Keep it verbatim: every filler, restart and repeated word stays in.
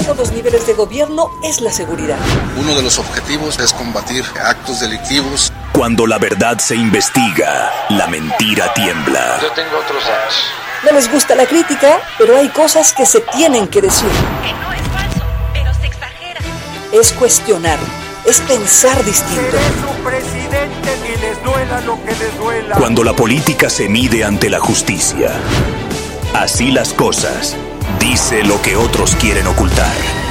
todos los niveles de gobierno es la seguridad. Uno de los objetivos es combatir actos delictivos. Cuando la verdad se investiga, la mentira tiembla. Yo tengo otros datos. No les gusta la crítica, pero hay cosas que se tienen que decir. Que no es falso, pero se exagera. Es cuestionar, es pensar distinto. Seré su presidente y les duela lo que les duela. Cuando la política se mide ante la justicia. Así las cosas. Dice lo que otros quieren ocultar.